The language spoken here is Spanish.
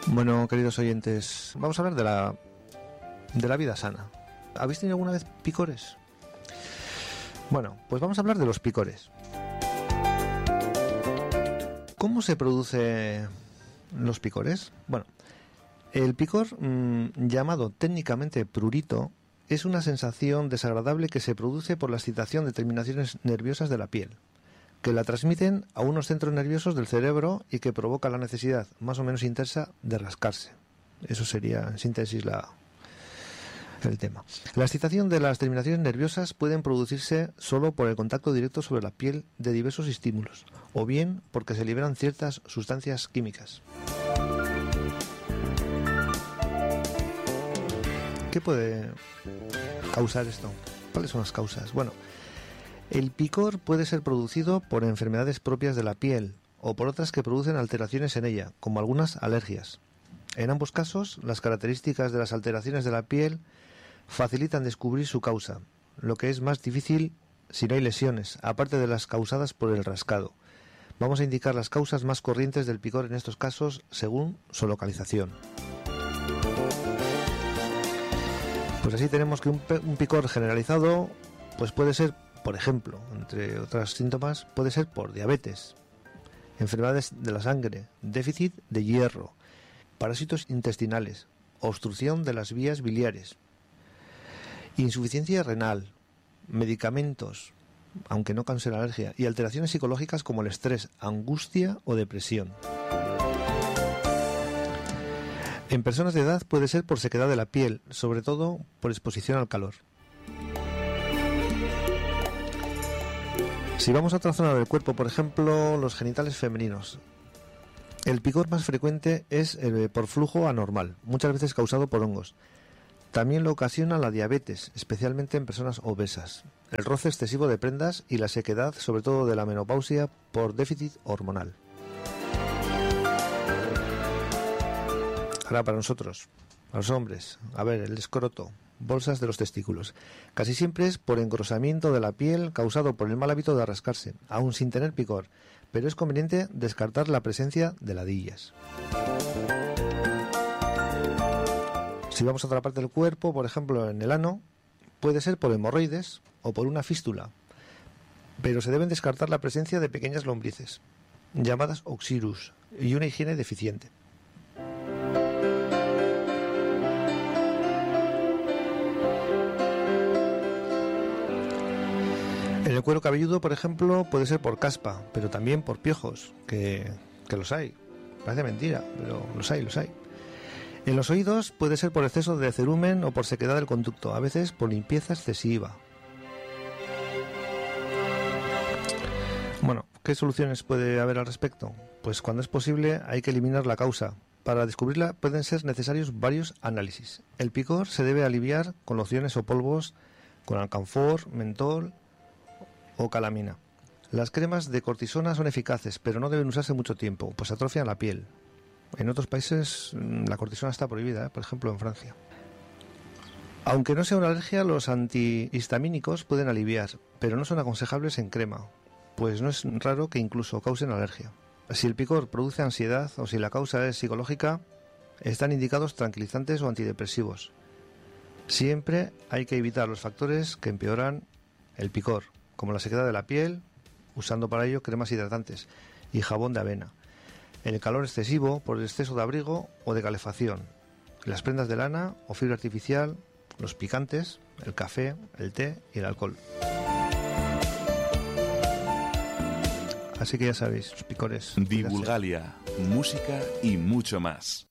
Bueno, queridos oyentes, vamos a hablar de la vida sana. ¿Habéis tenido alguna vez picores? Bueno, pues vamos a hablar de los picores. ¿Cómo se producen los picores? Bueno, el picor, llamado técnicamente prurito, es una sensación desagradable que se produce por la excitación de terminaciones nerviosas de la piel, que la transmiten a unos centros nerviosos del cerebro y que provoca la necesidad más o menos intensa de rascarse. Eso sería, en síntesis, el tema. La excitación de las terminaciones nerviosas pueden producirse solo por el contacto directo sobre la piel de diversos estímulos, o bien porque se liberan ciertas sustancias químicas. ¿Qué puede causar esto? ¿Cuáles son las causas? Bueno, el picor puede ser producido por enfermedades propias de la piel o por otras que producen alteraciones en ella, como algunas alergias. En ambos casos, las características de las alteraciones de la piel facilitan descubrir su causa, lo que es más difícil si no hay lesiones, aparte de las causadas por el rascado. Vamos a indicar las causas más corrientes del picor en estos casos según su localización. Pues así tenemos que un picor generalizado pues puede ser, por ejemplo, entre otros síntomas, puede ser por diabetes, enfermedades de la sangre, déficit de hierro, parásitos intestinales, obstrucción de las vías biliares, insuficiencia renal, medicamentos, aunque no causen alergia, y alteraciones psicológicas como el estrés, angustia o depresión. En personas de edad puede ser por sequedad de la piel, sobre todo por exposición al calor. Si vamos a otra zona del cuerpo, por ejemplo, los genitales femeninos, el picor más frecuente es por flujo anormal, muchas veces causado por hongos. También lo ocasiona la diabetes, especialmente en personas obesas, el roce excesivo de prendas y la sequedad, sobre todo de la menopausia, por déficit hormonal. Ahora para nosotros, a los hombres, a ver, el escroto, bolsas de los testículos. Casi siempre es por engrosamiento de la piel causado por el mal hábito de rascarse, aún sin tener picor, pero es conveniente descartar la presencia de ladillas. Si vamos a otra parte del cuerpo, por ejemplo en el ano, puede ser por hemorroides o por una fístula, pero se deben descartar la presencia de pequeñas lombrices, llamadas oxirus, y una higiene deficiente. En el cuero cabelludo, por ejemplo, puede ser por caspa, pero también por piojos, que los hay. Parece mentira, pero los hay. En los oídos puede ser por exceso de cerumen o por sequedad del conducto, a veces por limpieza excesiva. Bueno, ¿qué soluciones puede haber al respecto? Pues cuando es posible hay que eliminar la causa. Para descubrirla pueden ser necesarios varios análisis. El picor se debe aliviar con lociones o polvos, con alcanfor, mentol o calamina. Las cremas de cortisona son eficaces, pero no deben usarse mucho tiempo, pues atrofian la piel. En otros países la cortisona está prohibida, por ejemplo en Francia. Aunque no sea una alergia, los antihistamínicos pueden aliviar, pero no son aconsejables en crema, pues no es raro que incluso causen alergia. Si el picor produce ansiedad o si la causa es psicológica, están indicados tranquilizantes o antidepresivos. Siempre hay que evitar los factores que empeoran el picor, como la sequedad de la piel, usando para ello cremas hidratantes y jabón de avena, el calor excesivo por el exceso de abrigo o de calefacción, las prendas de lana o fibra artificial, los picantes, el café, el té y el alcohol. Así que ya sabéis, los picores. Divulgalia, música y mucho más.